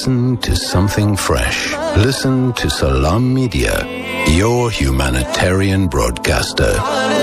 Listen to something fresh. Listen to Salam Media, your humanitarian broadcaster.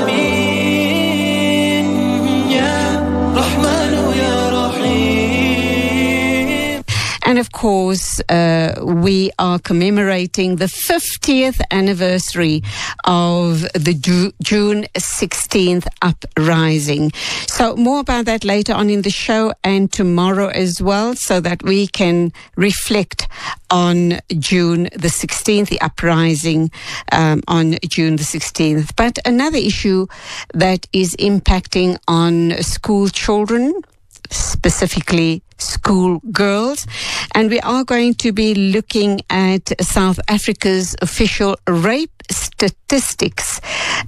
And of course, we are commemorating the 50th anniversary of the June 16th uprising. So more about that later on in the show and tomorrow as well, so that we can reflect on June the 16th, the uprising on June the 16th. But another issue that is impacting on school children, specifically school girls, and we are going to be looking at South Africa's official rape statistics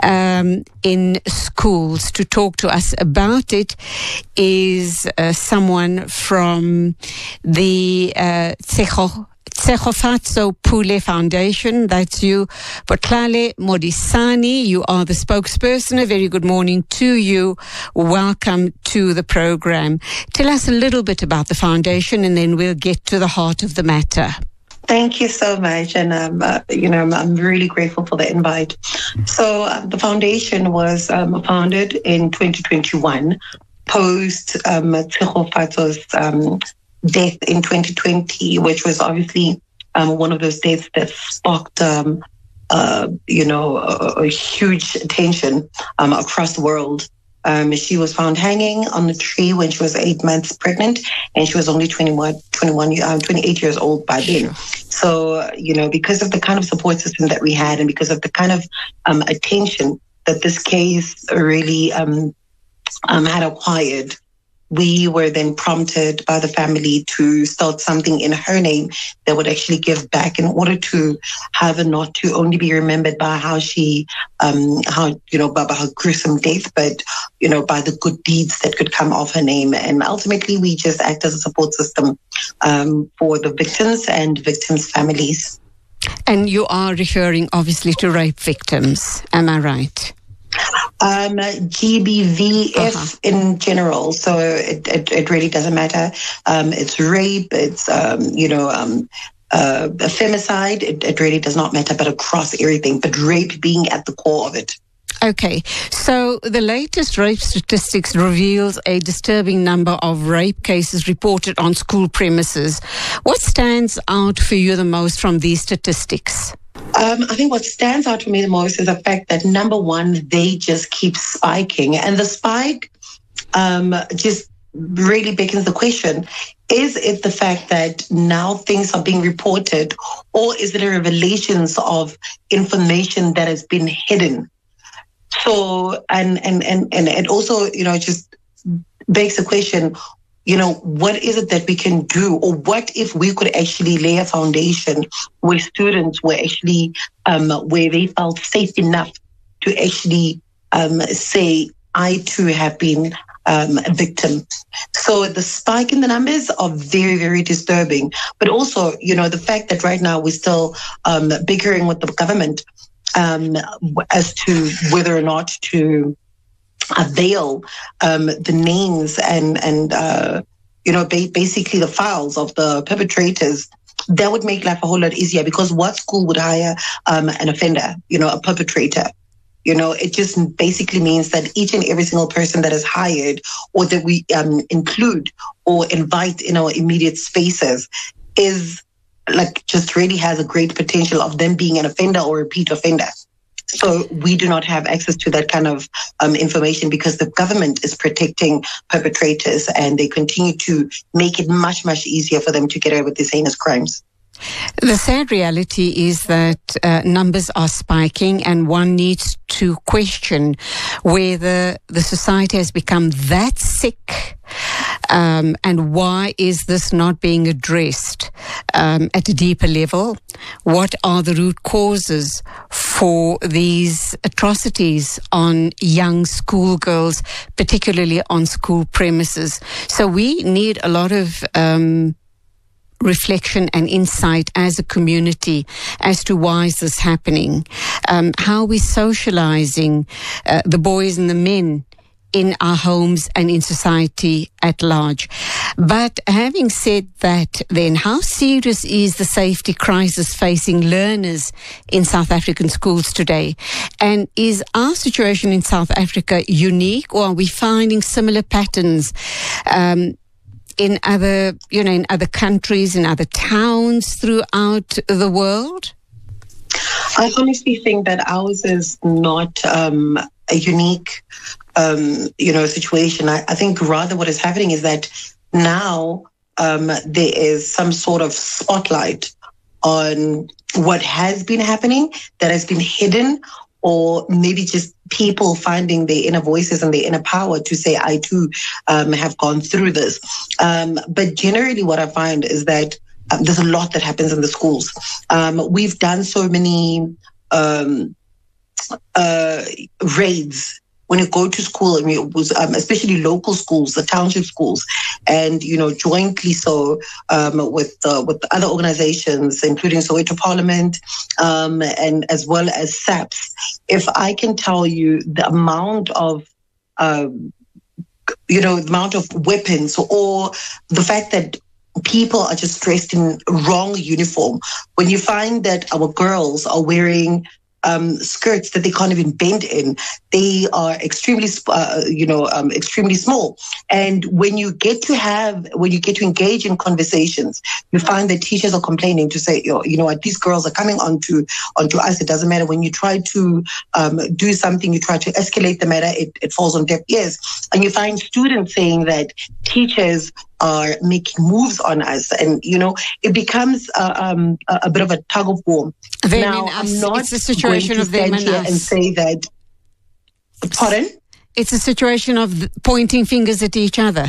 in schools. To talk to us about it is someone from the Tshegofatso Pule Foundation. That's you, Botlale Modisani. You are the spokesperson. A very good morning to you. Welcome to the program. Tell us a little bit about the foundation, and then we'll get to the heart of the matter. Thank you so much, and I'm really grateful for the invite. So the foundation was founded in 2021, post Tshegofatso's death in 2020, which was obviously one of those deaths that sparked, a huge attention across the world. She was found hanging on a tree when she was 8 months pregnant, and she was only 28 years old by then. So, because of the kind of support system that we had, and because of the kind of attention that this case really had acquired, we were then prompted by the family to start something in her name that would actually give back, in order to have her not to only be remembered by how she, by her gruesome death, but, by the good deeds that could come off her name. And ultimately, we just act as a support system for the victims and victims' families. And you are referring, obviously, to rape victims. Am I right? GBVF in general, so it really doesn't matter. It's rape, it's femicide. It really does not matter, but across everything. But rape being at the core of it. Okay, so the latest rape statistics reveals a disturbing number of rape cases reported on school premises. What stands out for you the most from these statistics? I think what stands out for me the most is the fact that, number one, they just keep spiking. And the spike just really beckons the question, is it the fact that now things are being reported, or is it a revelation of information that has been hidden? So, and it also, just begs the question, what is it that we can do? Or what if we could actually lay a foundation where students were actually, where they felt safe enough to actually say, I too have been a victim. So the spike in the numbers are very, very disturbing. But also, the fact that right now we're still bickering with the government as to whether or not to avail the names and basically the files of the perpetrators. That would make life a whole lot easier, because what school would hire an offender, a perpetrator? It just basically means that each and every single person that is hired, or that we include or invite in our immediate spaces, is just really has a great potential of them being an offender or repeat offender. So we do not have access to that kind of information, because the government is protecting perpetrators, and they continue to make it much, much easier for them to get away with these heinous crimes. The sad reality is that numbers are spiking, and one needs to question whether the society has become that sick, and why is this not being addressed at a deeper level? What are the root causes for these atrocities on young schoolgirls, particularly on school premises? So we need a lot of reflection and insight as a community as to why is this happening. How are we socializing the boys and the men in our homes and in society at large? But having said that, then, how serious is the safety crisis facing learners in South African schools today? And is our situation in South Africa unique, or are we finding similar patterns in other countries, in other towns throughout the world? I honestly think that ours is not a unique, situation. I think rather what is happening is that now there is some sort of spotlight on what has been happening that has been hidden, or maybe just people finding their inner voices and their inner power to say, I too have gone through this. But generally what I find is that there's a lot that happens in the schools. We've done so many raids when you go to school, and it was especially local schools, the township schools, and jointly so with other organizations, including Soweto Parliament, and as well as SAPS. If I can tell you the amount of the amount of weapons, or the fact that people are just dressed in wrong uniform, when you find that our girls are wearing skirts that they can't even bend in, they are extremely small. And when you get to engage in conversations, you find that teachers are complaining to say, what, these girls are coming onto us. It doesn't matter. When you try to do something, you try to escalate the matter, it falls on deaf ears. And you find students saying that teachers are making moves on us, and it becomes a bit of a tug of war. Now, I'm not it's a situation going to of them stand here and say that. Pardon? It's a situation of pointing fingers at each other.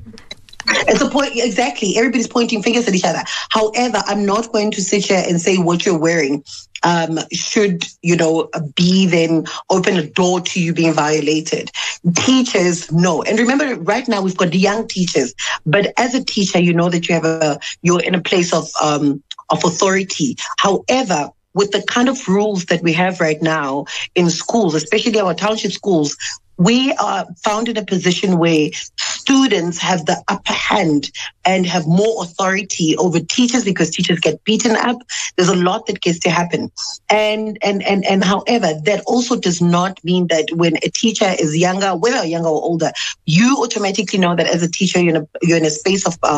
It's a point, exactly. Everybody's pointing fingers at each other. However, I'm not going to sit here and say what you're wearing should, be then open a door to you being violated. Teachers know. And remember, right now we've got young teachers, but as a teacher, you know that you're in a place of authority. However, with the kind of rules that we have right now in schools, especially our township schools, we are found in a position where students have the upper hand and have more authority over teachers, because teachers get beaten up. There's a lot that gets to happen. And however, that also does not mean that when a teacher is younger, whether younger or older, you automatically know that as a teacher, you're in a space of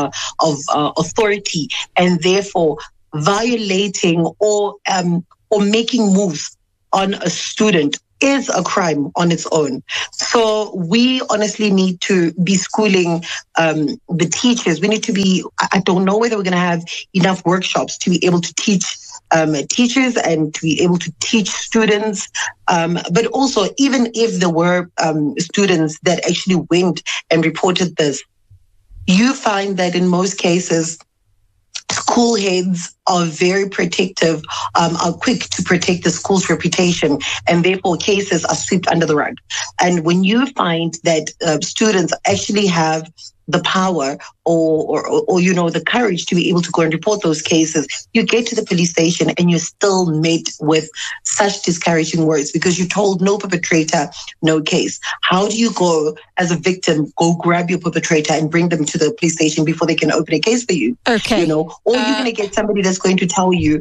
authority, and therefore violating or making moves on a student is a crime on its own. So we honestly need to be schooling the teachers. We need to be, I don't know whether we're going to have enough workshops to be able to teach teachers and to be able to teach students. But also, even if there were students that actually went and reported this, you find that in most cases, school heads are very protective, are quick to protect the school's reputation, and therefore cases are swept under the rug. And when you find that students actually have the power or the courage to be able to go and report those cases, you get to the police station and you're still met with such discouraging words because you're told no perpetrator, no case. How do you go as a victim, go grab your perpetrator and bring them to the police station before they can open a case for you? Okay. Or you're going to get somebody that's going to tell you,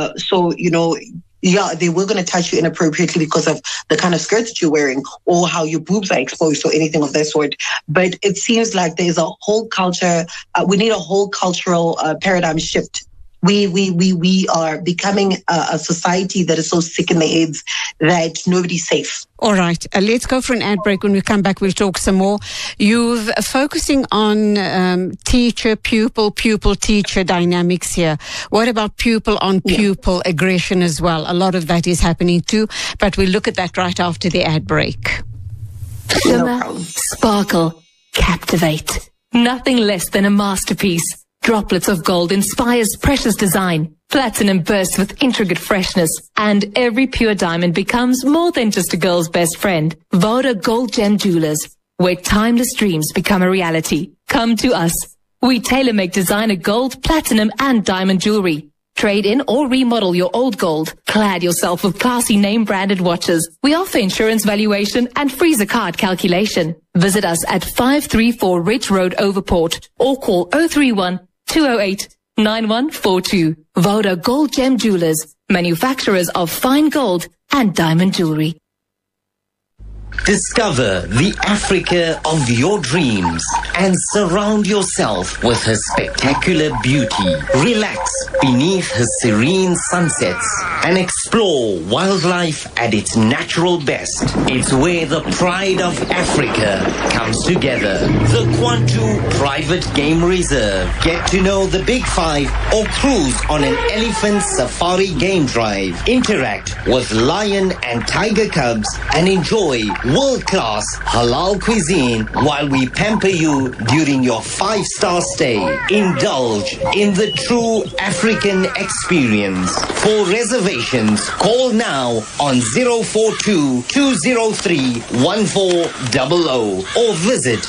yeah, they were going to touch you inappropriately because of the kind of skirt that you're wearing or how your boobs are exposed or anything of that sort. But it seems like there's a whole culture, we need a whole cultural paradigm shift. We are becoming a society that is so sick in the heads that nobody's safe. All right, let's go for an ad break. When we come back, we'll talk some more. You're focusing on teacher, pupil, teacher dynamics here. What about pupil on pupil aggression as well? A lot of that is happening too, but we'll look at that right after the ad break. Shimmer, sparkle, captivate. Nothing less than a masterpiece. Droplets of gold inspires precious design. Platinum bursts with intricate freshness. And every pure diamond becomes more than just a girl's best friend. Voda Gold Gem Jewelers, where timeless dreams become a reality. Come to us. We tailor-make designer gold, platinum and diamond jewelry. Trade in or remodel your old gold. Clad yourself with classy name-branded watches. We offer insurance valuation and freezer card calculation. Visit us at 534 Ridge Road, Overport, or call 031 208 9142. Voda Gold Gem Jewelers, manufacturers of fine gold and diamond jewelry. Discover the Africa of your dreams and surround yourself with her spectacular beauty. Relax beneath her serene sunsets and explore wildlife at its natural best. It's where the pride of Africa comes together. The Kwantu Private Game Reserve. Get to know the Big Five or cruise on an elephant safari game drive. Interact with lion and tiger cubs and enjoy world-class halal cuisine while we pamper you during your 5-star stay. Indulge in the true African experience. For reservations, call now on 042-203-1400 or visit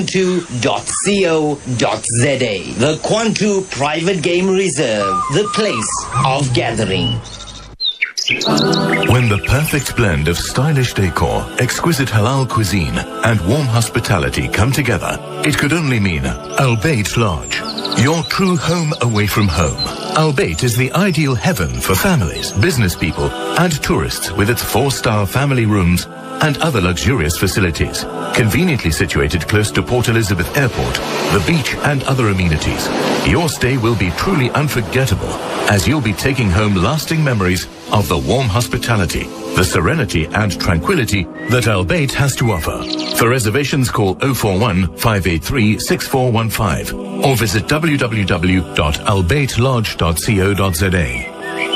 kwantu.co.za. The Kwantu Private Game Reserve, the place of gathering. When the perfect blend of stylish decor, exquisite halal cuisine, and warm hospitality come together, it could only mean Al Bayt Lodge, your true home away from home. Al Bayt is the ideal heaven for families, business people, and tourists with its 4-star family rooms and other luxurious facilities. Conveniently situated close to Port Elizabeth Airport, the beach, and other amenities, your stay will be truly unforgettable as you'll be taking home lasting memories of the warm hospitality, the serenity and tranquility that Al Bayt has to offer. For reservations, call 041 583 6415 or visit www.albaytlodge.co.za.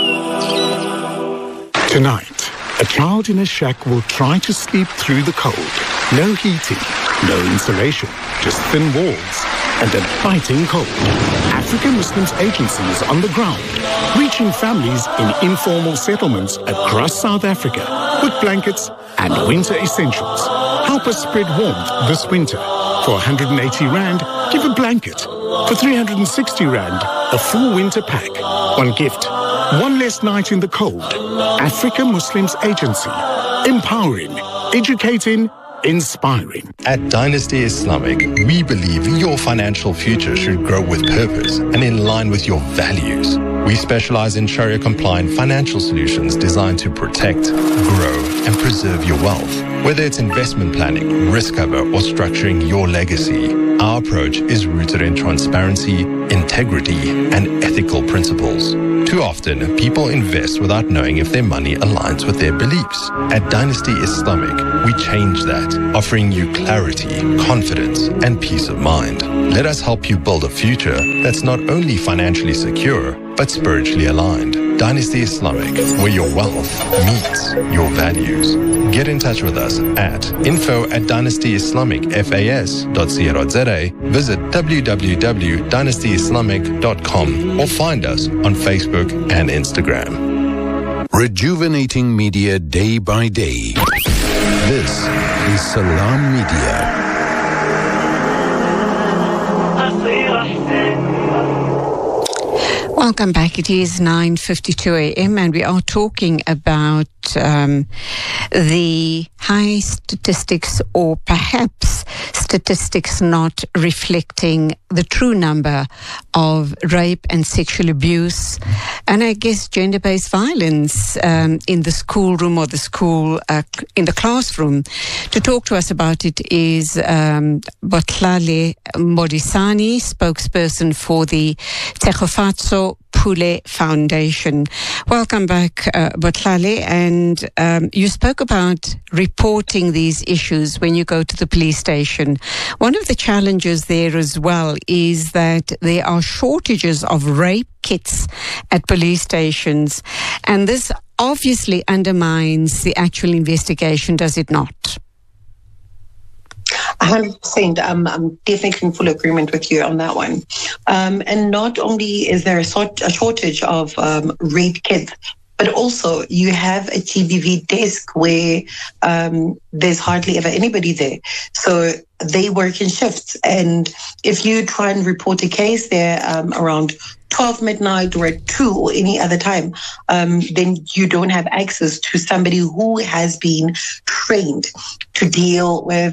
Tonight, a child in a shack will try to sleep through the cold. No heating, no insulation, just thin walls and a biting cold. African Muslims Agency is on the ground, reaching families in informal settlements across South Africa with blankets and winter essentials. Help us spread warmth this winter. For 180 Rand, give a blanket. For 360 Rand, a full winter pack. One gift, one less night in the cold. African Muslims Agency. Empowering, educating, inspiring. At Dynasty Islamic, we believe your financial future should grow with purpose and in line with your values. We specialize in Sharia-compliant financial solutions designed to protect, grow, and preserve your wealth. Whether it's investment planning, risk cover, or structuring your legacy, our approach is rooted in transparency, integrity, and ethical principles. Too often, people invest without knowing if their money aligns with their beliefs. At Dynasty Islamic, we change that, offering you clarity, confidence, and peace of mind. Let us help you build a future that's not only financially secure, but spiritually aligned. Dynasty Islamic, where your wealth meets your values. Get in touch with us at info@dynastyislamicfas.co.za. Visit www.dynastyislamic.com or find us on Facebook and Instagram. Rejuvenating media day by day. This is Salam Media. Welcome back. It is 9:52 a.m. and we are talking about the high statistics, or perhaps statistics not reflecting the true number of rape and sexual abuse, and I guess gender-based violence in the schoolroom or the school in the classroom. To talk to us about it is Botlale Modisani, spokesperson for the Tshegofatso Pule Foundation. Welcome back, Botlale. And you spoke about reporting these issues when you go to the police station. One of the challenges there as well is that there are shortages of rape kits at police stations, and this obviously undermines the actual investigation, does it not? 100%. I'm definitely in full agreement with you on that one. And not only is there a shortage of rape kits, But also you have a GBV desk where there's hardly ever anybody there. So they work in shifts. And if you try and report a case there around 12 midnight or at 2 or any other time, then you don't have access to somebody who has been trained to deal with,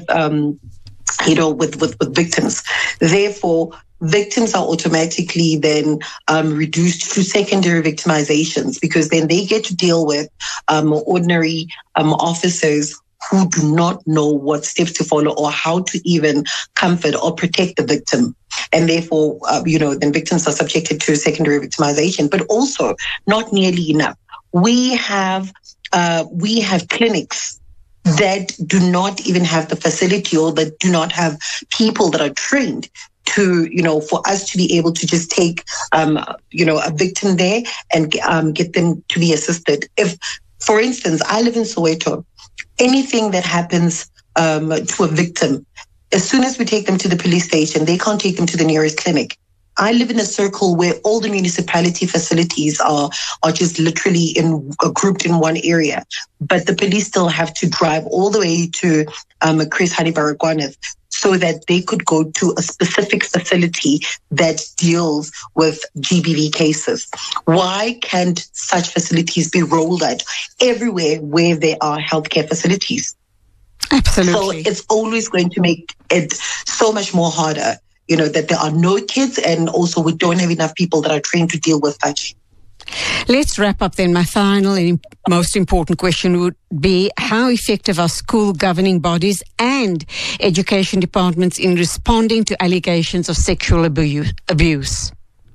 with victims. Therefore, victims are automatically then reduced to secondary victimizations, because then they get to deal with ordinary officers who do not know what steps to follow or how to even comfort or protect the victim. And therefore, then victims are subjected to secondary victimization. But also, not nearly enough. We have clinics that do not even have the facility, or that do not have people that are trained to, for us to be able to just take, a victim there and get them to be assisted. If, for instance, I live in Soweto, anything that happens to a victim, as soon as we take them to the police station, they can't take them to the nearest clinic. I live in a circle where all the municipality facilities are just literally grouped in one area, but the police still have to drive all the way to Chris Hani Baragwanath so that they could go to a specific facility that deals with GBV cases. Why can't such facilities be rolled out everywhere where there are healthcare facilities? Absolutely. So it's always going to make it so much more harder, that there are no kids, and also we don't have enough people that are trained to deal with such. Let's wrap up then. My final and most important question would be, how effective are school governing bodies and education departments in responding to allegations of sexual abuse?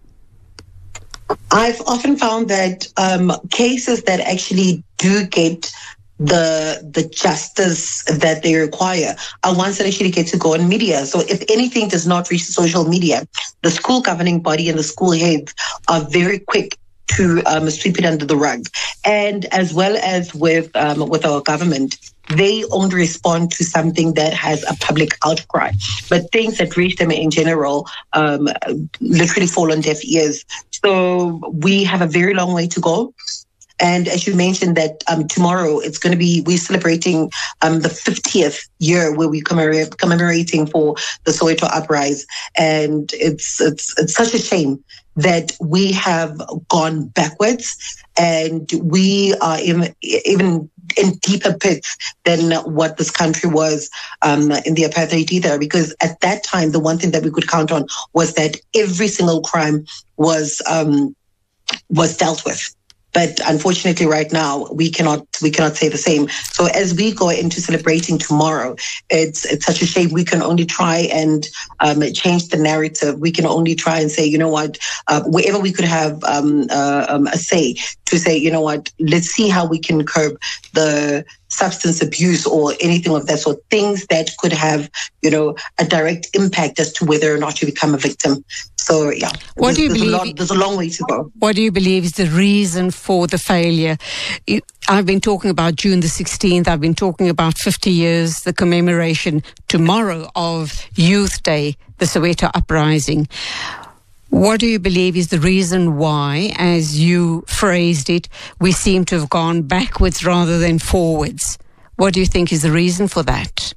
I've often found that cases that actually do get the justice that they require are ones that actually get to go on media. So if anything does not reach social media, the school governing body and the school heads are very quick to sweep it under the rug. And as well as with our government, they only respond to something that has a public outcry. But things that reach them in general literally fall on deaf ears. So we have a very long way to go. And as you mentioned that tomorrow we're celebrating the 50th year where we're commemorating for the Soweto uprising. And it's such a shame that we have gone backwards, and we are even in deeper pits than what this country was in the apartheid era. Because at that time, the one thing that we could count on was that every single crime was dealt with. But unfortunately, right now, we cannot say the same. So as we go into celebrating tomorrow, it's such a shame. We can only try and change the narrative. We can only try and say, wherever we could have a say, to say, let's see how we can curb the substance abuse or anything of that sort, things that could have, a direct impact as to whether or not you become a victim. So, yeah, there's a long way to go. What do you believe is the reason for the failure? I've been talking about June the 16th. I've been talking about 50 years, the commemoration tomorrow of Youth Day, the Soweto uprising. What do you believe is the reason why, as you phrased it, we seem to have gone backwards rather than forwards? What do you think is the reason for that?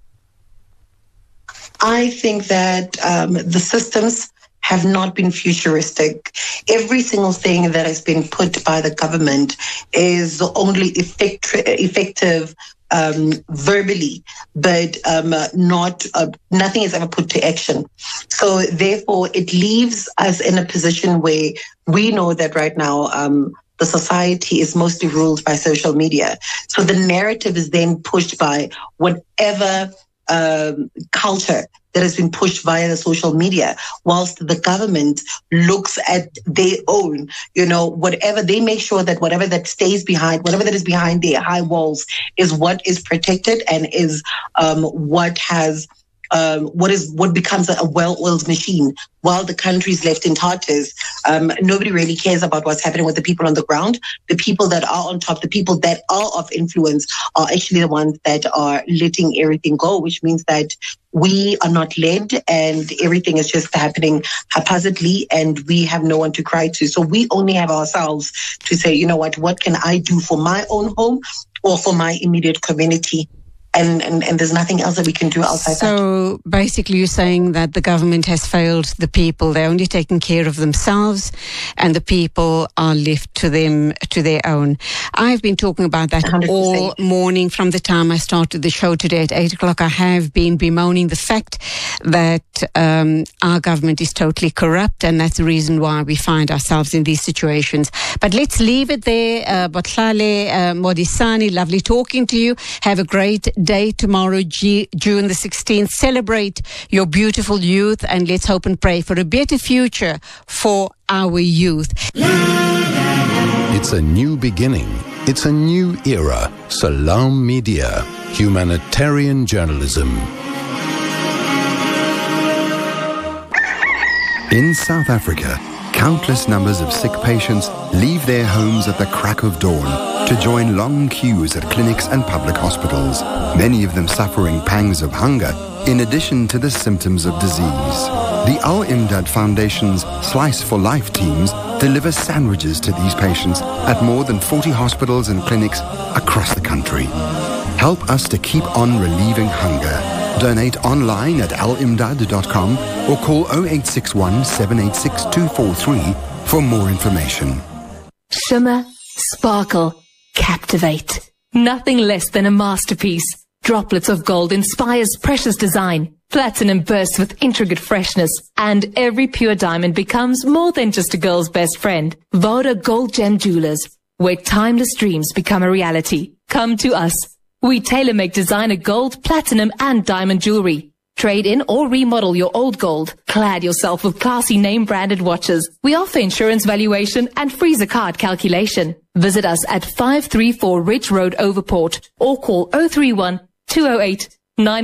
I think that the systems have not been futuristic. Every single thing that has been put by the government is only effective verbally, but nothing is ever put to action. So therefore, it leaves us in a position where we know that right now the society is mostly ruled by social media. So the narrative is then pushed by whatever culture that has been pushed via the social media, whilst the government looks at their own, whatever, they make sure that whatever that stays behind, whatever that is behind their high walls is what is protected and is what has what becomes a well-oiled machine while the country's left in tatters. Nobody really cares about what's happening with the people on the ground. The people that are on top, the people that are of influence are actually the ones that are letting everything go, which means that we are not led and everything is just happening haphazardly and we have no one to cry to. So we only have ourselves to say, you know what can I do for my own home or for my immediate community? And there's nothing else that we can do outside that. So basically you're saying that the government has failed the people. They're only taking care of themselves and the people are left to their own. I've been talking about that 100%. All morning from the time I started the show today at 8 o'clock. I have been bemoaning the fact that our government is totally corrupt, and that's the reason why we find ourselves in these situations. But let's leave it there. Botlhale Modisani, lovely talking to you. Have a great day tomorrow, June the 16th. Celebrate your beautiful youth and let's hope and pray for a better future for our youth. It's a new beginning. It's a new era. Salam Media, humanitarian journalism. In South Africa, countless numbers of sick patients leave their homes at the crack of dawn to join long queues at clinics and public hospitals, many of them suffering pangs of hunger in addition to the symptoms of disease. The Al Imdad Foundation's Slice for Life teams deliver sandwiches to these patients at more than 40 hospitals and clinics across the country. Help us to keep on relieving hunger. Donate online at alimdad.com or call 0861 786 243 for more information. Shimmer, sparkle, captivate. Nothing less than a masterpiece. Droplets of gold inspires precious design. Platinum bursts with intricate freshness. And every pure diamond becomes more than just a girl's best friend. Voda Gold Gem Jewelers, where timeless dreams become a reality. Come to us. We tailor-make designer gold, platinum and diamond jewelry. Trade in or remodel your old gold. Clad yourself with classy name-branded watches. We offer insurance valuation and freezer card calculation. Visit us at 534 Ridge Road, Overport, or call 031 208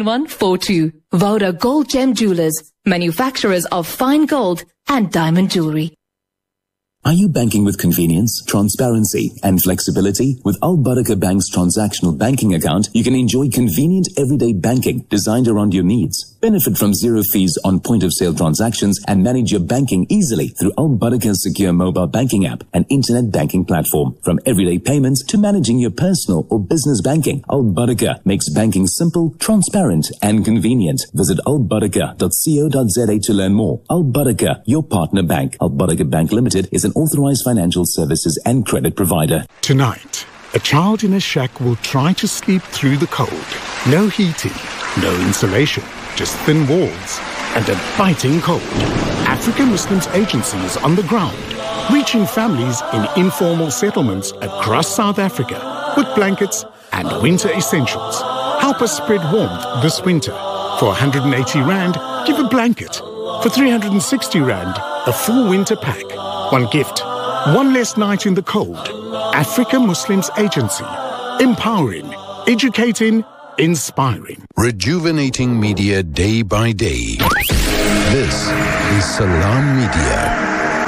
9142. Voda Gold Gem Jewelers, manufacturers of fine gold and diamond jewelry. Are you banking with convenience, transparency, and flexibility? With Al Barakah Bank's transactional banking account, you can enjoy convenient everyday banking designed around your needs. Benefit from zero fees on point-of-sale transactions and manage your banking easily through Al Barakah's secure mobile banking app and internet banking platform. From everyday payments to managing your personal or business banking, Al Barakah makes banking simple, transparent, and convenient. Visit albarakah.co.za to learn more. Al Barakah, your partner bank. Al Barakah Bank Limited is an authorized financial services and credit provider. Tonight, a child in a shack will try to sleep through the cold. No heating, no insulation, just thin walls and a biting cold. African Muslims Agency is on the ground, reaching families in informal settlements across South Africa with blankets and winter essentials. Help us spread warmth this winter. For 180 Rand, give a blanket. For 360 Rand, a full winter pack. One gift, one less night in the cold. Africa Muslims Agency. Empowering, educating, inspiring. Rejuvenating media day by day. This is Salam Media.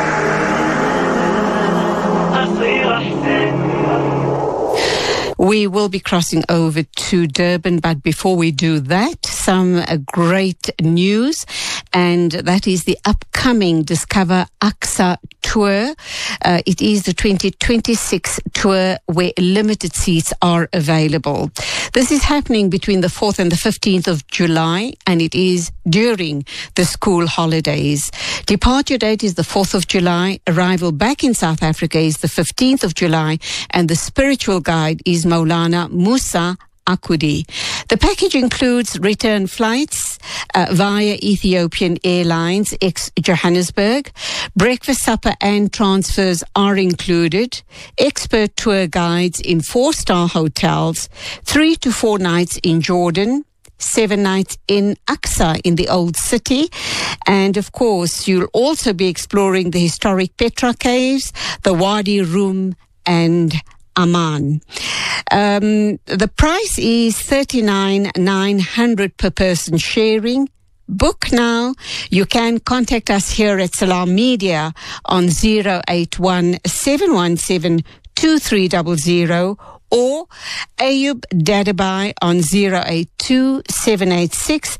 We will be crossing over to Durban, but before we do that, some great news, and that is the upcoming Discover Aqsa tour. It is the 2026 tour where limited seats are available. This is happening between the 4th and the 15th of July, and it is during the school holidays. Departure date is the 4th of July. Arrival back in South Africa is the 15th of July, and the spiritual guide is Maulana Musa Akudi. The package includes return flights via Ethiopian Airlines ex-Johannesburg. Breakfast, supper and transfers are included. Expert tour guides in 4-star hotels, 3 to 4 nights in Jordan, 7 nights in Aqsa in the Old City. And of course, you'll also be exploring the historic Petra Caves, the Wadi Rum and Amman. The price is $39,900 per person sharing. Book now. You can contact us here at Salam Media on 081 717 2300 or Ayub Dadabai on 082 786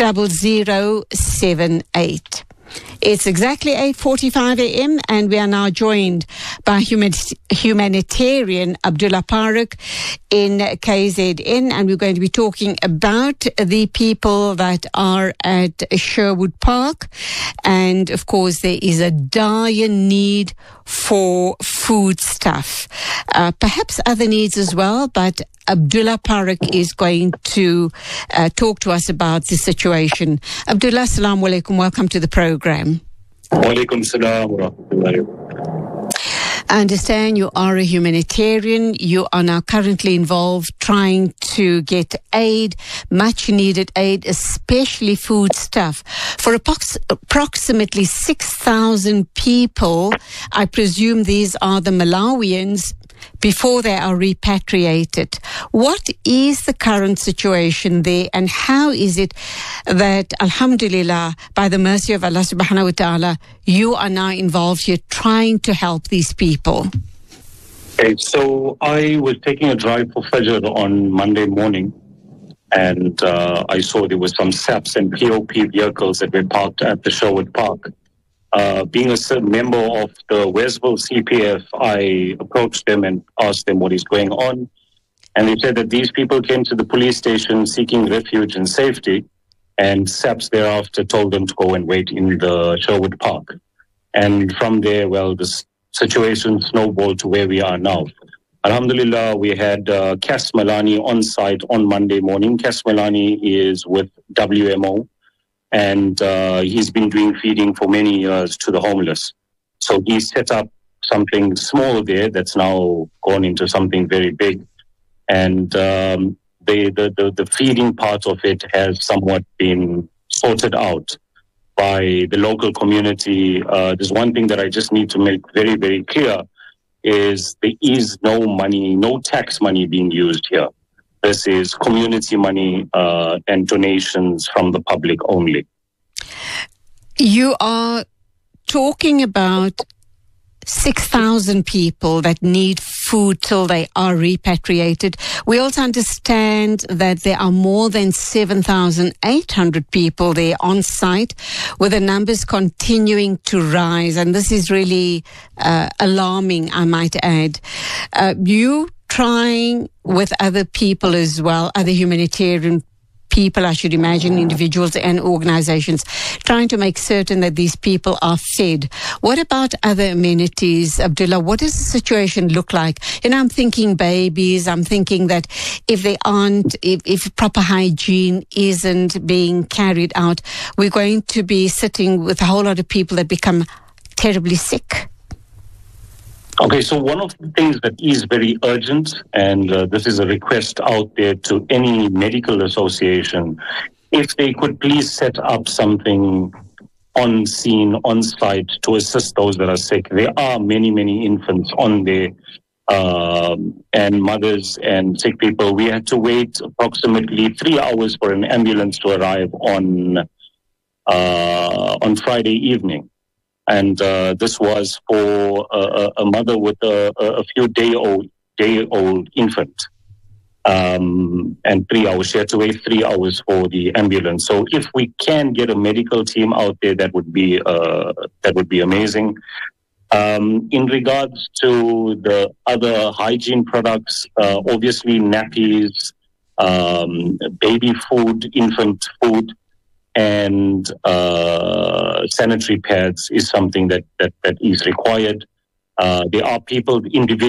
0078. It's exactly 8:45 a.m. and we are now joined by humanitarian Abdullah Paruk in KZN, and we're going to be talking about the people that are at Sherwood Park. And of course, there is a dire need for foodstuff, perhaps other needs as well, but Abdullah Paruk is going to talk to us about the situation. Abdullah, assalamu alaikum. Welcome to the program. Wa alaikum salam wa rahmatullahi. I understand you are a humanitarian. You are now currently involved trying to get aid, much needed aid, especially foodstuff, for approximately 6,000 people. I presume these are the Malawians before they are repatriated. What is the current situation there, and how is it that, alhamdulillah, by the mercy of Allah subhanahu wa ta'ala, you are now involved here trying to help these people? Okay, so I was taking a drive for Fajr on Monday morning, and I saw there were some SAPs and POP vehicles that were parked at the Sherwood Park. Being a member of the Westville CPF, I approached them and asked them what is going on. And they said that these people came to the police station seeking refuge and safety, and SAPs thereafter told them to go and wait in the Sherwood Park. And from there, well, the situation snowballed to where we are now. Alhamdulillah, we had Cass Malani on site on Monday morning. Cass Malani is with WMO. And he's been doing feeding for many years to the homeless. So he set up something small there that's now gone into something very big. And the feeding part of it has somewhat been sorted out by the local community. There's one thing that I just need to make very, very clear is there is no money, no tax money being used here. This is community money and donations from the public only. You are talking about 6,000 people that need food till they are repatriated. We also understand that there are more than 7,800 people there on site, with the numbers continuing to rise. And this is really alarming, I might add. You trying with other people as well, other humanitarian people, I should imagine, individuals and organizations, trying to make certain that these people are fed. What about other amenities, Abdullah? What does the situation look like? You know, I'm thinking babies. I'm thinking that if they aren't, if proper hygiene isn't being carried out, we're going to be sitting with a whole lot of people that become terribly sick. Okay, so one of the things that is very urgent, and this is a request out there to any medical association, if they could please set up something on scene, on site, to assist those that are sick. There are many, many infants on there, and mothers and sick people. We had to wait approximately 3 hours for an ambulance to arrive on Friday evening. And this was for a mother with a few day-old infant. And 3 hours. She had to wait 3 hours for the ambulance. So if we can get a medical team out there, that would be amazing. In regards to the other hygiene products, obviously nappies, baby food, infant food, and sanitary pads is something that is required. There are people, individuals,